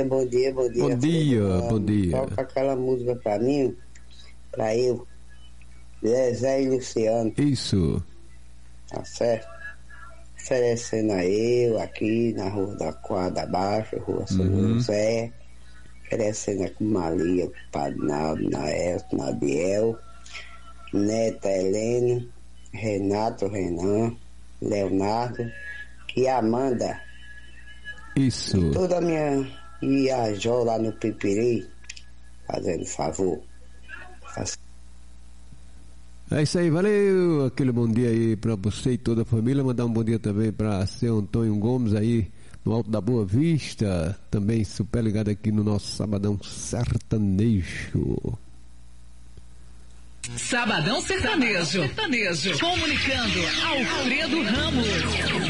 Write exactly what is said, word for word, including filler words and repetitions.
dia, bom dia, bom dia. Bom dia, bom dia. Toca aquela música pra mim, pra eu, Zé e Luciano. Isso. Tá certo? Oferecendo a eu aqui na Rua da Quadra Abaixo, Rua São Uhum. José. Oferecendo a com Maria, com Padnaldo, Nael, Nabiel, Neta Helena, Renato Renan, Leonardo e Amanda. Isso. E toda a minha viajou lá no Pipiri, fazendo favor. Faz... É isso aí, valeu. Aquele bom dia aí pra você e toda a família. Mandar um bom dia também pra seu Antônio Gomes aí no Alto da Boa Vista. Também super ligado aqui no nosso Sabadão Sertanejo. Sabadão Sertanejo. Sertanejo. Comunicando Alfredo Ramos.